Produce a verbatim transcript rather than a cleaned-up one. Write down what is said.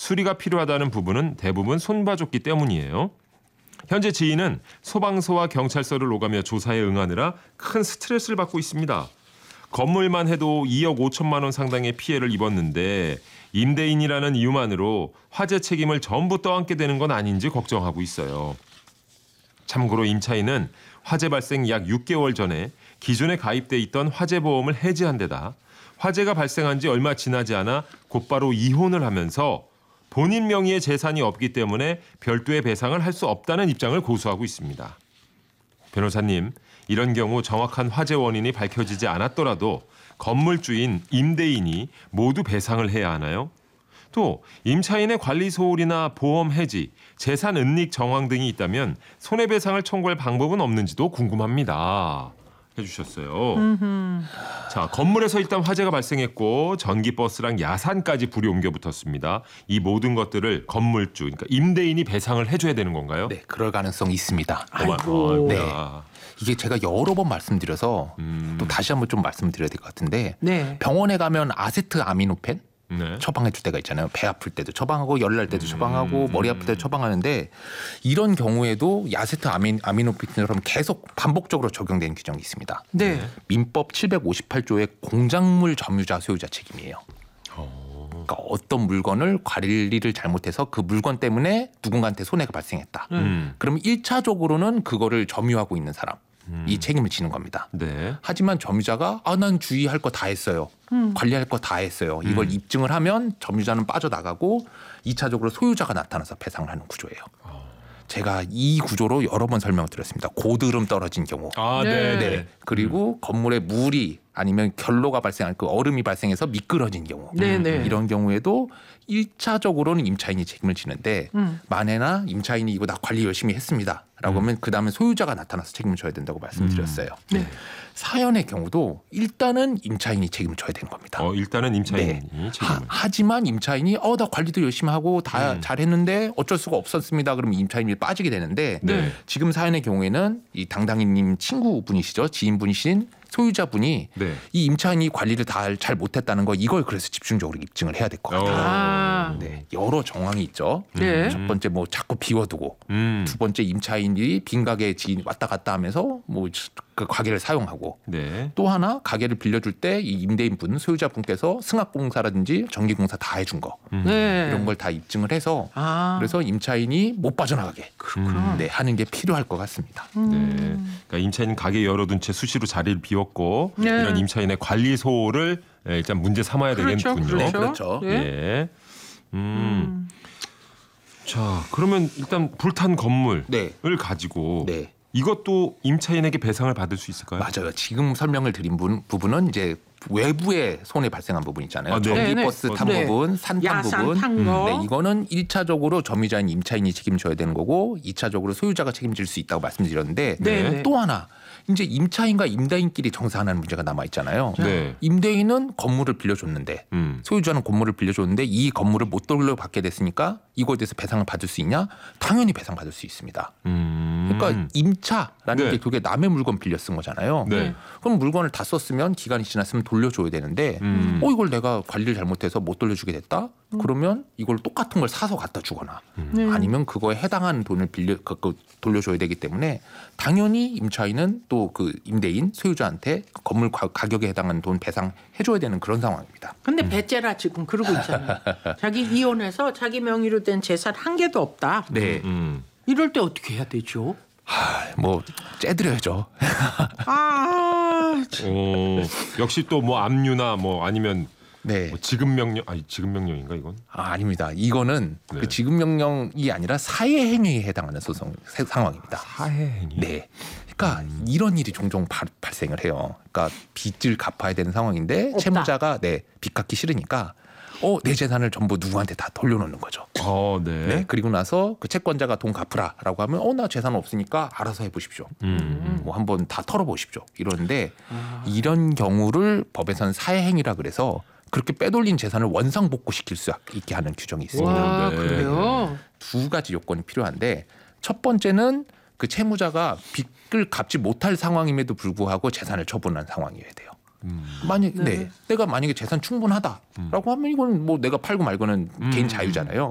수리가 필요하다는 부분은 대부분 손봐줬기 때문이에요. 현재 지인은 소방서와 경찰서를 오가며 조사에 응하느라 큰 스트레스를 받고 있습니다. 건물만 해도 이억 오천만 원 상당의 피해를 입었는데 임대인이라는 이유만으로 화재 책임을 전부 떠안게 되는 건 아닌지 걱정하고 있어요. 참고로 임차인은 화재 발생 약 육 개월 전에 기존에 가입돼 있던 화재보험을 해지한 데다 화재가 발생한 지 얼마 지나지 않아 곧바로 이혼을 하면서 본인 명의의 재산이 없기 때문에 별도의 배상을 할 수 없다는 입장을 고수하고 있습니다. 변호사님, 이런 경우 정확한 화재 원인이 밝혀지지 않았더라도 건물주인, 임대인이 모두 배상을 해야 하나요? 또 임차인의 관리 소홀이나 보험 해지, 재산 은닉 정황 등이 있다면 손해배상을 청구할 방법은 없는지도 궁금합니다. 해주셨어요. 음흠. 자, 건물에서 일단 화재가 발생했고 전기버스랑 야산까지 불이 옮겨 붙었습니다. 이 모든 것들을 건물주, 그러니까 임대인이 배상을 해줘야 되는 건가요? 네, 그럴 가능성이 있습니다. 아이고. 네. 이게 제가 여러 번 말씀드려서 음. 또 다시 한번 좀 말씀드려야 될 것 같은데 네. 병원에 가면 아세트 아미노펜 네. 처방해 줄 때가 있잖아요. 배 아플 때도 처방하고 열날 때도 음. 처방하고 머리 아플 때도 처방하는데 이런 경우에도 야세트 아미, 아미노펜처럼 계속 반복적으로 적용되는 규정이 있습니다. 네. 민법 칠백오십팔 조의 공작물 점유자 소유자 책임이에요. 어. 그러니까 어떤 물건을 관리를 잘못해서 그 물건 때문에 누군가한테 손해가 발생했다. 음. 그럼 일 차적으로는 그거를 점유하고 있는 사람. 음. 이 책임을 지는 겁니다. 네. 하지만 점유자가 아, 난 주의할 거 다 했어요. 음. 관리할 거 다 했어요. 이걸 음. 입증을 하면 점유자는 빠져나가고 이 차적으로 소유자가 나타나서 배상을 하는 구조예요. 어. 제가 이 구조로 여러 번 설명을 드렸습니다. 고드름 떨어진 경우. 아, 네. 네. 그리고 음. 건물에 물이 아니면 결로가 발생한 그 얼음이 발생해서 미끄러진 경우. 네네. 이런 경우에도 일 차적으로는 임차인이 책임을 지는데 음. 만에나 임차인이 이거 나 관리 열심히 했습니다. 라고 하면 음. 그다음에 소유자가 나타나서 책임을 져야 된다고 말씀드렸어요. 음. 네. 사연의 경우도 일단은 임차인이 책임을 져야 되는 겁니다. 어, 일단은 임차인이 네. 책임을. 하, 하지만 임차인이 어, 나 관리도 열심히 하고 다 음. 잘했는데 어쩔 수가 없었습니다. 그러면 임차인이 빠지게 되는데 네. 지금 사연의 경우에는 이 당당이님 친구분이시죠. 지인분이신 소유자분이 네. 이 임차인이 관리를 다 잘 못했다는 거 이걸 그래서 집중적으로 입증을 해야 될 것 같아요. 아. 네, 여러 정황이 있죠. 네. 첫 번째 뭐 자꾸 비워두고 음. 두 번째 임차인이 빈 가게 지인 왔다 갔다 하면서 뭐 그 가게를 사용하고 네. 또 하나 가게를 빌려줄 때 이 임대인분 소유자분께서 승합공사라든지 전기공사 다 해준 거 음. 네. 이런 걸 다 입증을 해서 아. 그래서 임차인이 못 빠져나가게 음. 네, 하는 게 필요할 것 같습니다. 음. 네. 그러니까 임차인 가게 열어둔 채 수시로 자리를 비웠고 네. 이런 임차인의 관리 소홀을 일단 문제 삼아야 그렇죠. 되겠군요. 네, 그렇죠. 네. 네. 음. 음. 자, 그러면 일단 불탄 건물을 네. 가지고 네. 이것도 임차인에게 배상을 받을 수 있을까요? 맞아요. 지금 설명을 드린 부, 부분은 이제 외부에 손해 발생한 부분 있잖아요. 아, 네. 전기버스 탄 네. 부분, 산탄 부분. 탄 거. 네, 이거는 일 차적으로 점유자인 임차인이 책임져야 되는 거고 이 차적으로 소유자가 책임질 수 있다고 말씀드렸는데 네. 또 하나 이제 임차인과 임대인끼리 정산하는 문제가 남아 있잖아요. 네. 임대인은 건물을 빌려줬는데 음. 소유자는 건물을 빌려줬는데 이 건물을 못 돌려받게 됐으니까 이거에 대해서 배상을 받을 수 있냐? 당연히 배상받을 수 있습니다. 음. 그러니까 임차라는 네. 게 그게 남의 물건 빌려 쓴 거잖아요. 네. 그럼 물건을 다 썼으면 기간이 지났으면 돌려줘야 되는데 음. 어 이걸 내가 관리를 잘못해서 못 돌려주게 됐다? 음. 그러면 이걸 똑같은 걸 사서 갖다 주거나 음. 네. 아니면 그거에 해당하는 돈을 빌려 그 돌려줘야 되기 때문에 당연히 임차인은 또 그 임대인 소유자한테 건물 가격에 해당하는 돈 배상해줘야 되는 그런 상황입니다. 근데 배째라 지금 그러고 있잖아요. 자기 이혼해서 자기 명의로 된 재산 한 개도 없다. 네. 음. 이럴 때 어떻게 해야 되죠? 하, 뭐 째드려야죠. 아, 어, 역시 또 뭐 압류나 뭐 아니면 네. 뭐 지급 명령, 아니 지급 명령인가 이건? 아, 아닙니다. 이거는 네. 그 지급 명령이 아니라 사회 행위에 해당하는 소송 상황입니다. 사회 행위. 네. 그러니까 음. 이런 일이 종종 발, 발생을 해요. 그러니까 빚을 갚아야 되는 상황인데 없다. 채무자가 네, 빚 갚기 싫으니까 어, 내 재산을 전부 누구한테 다 돌려놓는 거죠. 어, 네. 네. 그리고 나서 그 채권자가 돈 갚으라라고 하면 어, 나 재산 없으니까 알아서 해보십시오. 음. 뭐 한번 다 털어보십시오. 이러는데 아. 이런 경우를 법에서는 사회행위라 그래서 그렇게 빼돌린 재산을 원상복구시킬 수 있게 하는 규정이 있습니다. 와, 네. 그래요? 두 가지 요건이 필요한데 첫 번째는 그 채무자가 빚을 갚지 못할 상황임에도 불구하고 재산을 처분한 상황이어야 돼요. 음. 만약 네. 네. 내가 만약에 재산 충분하다라고 음. 하면 이건 뭐 내가 팔고 말고는 음. 개인 자유잖아요.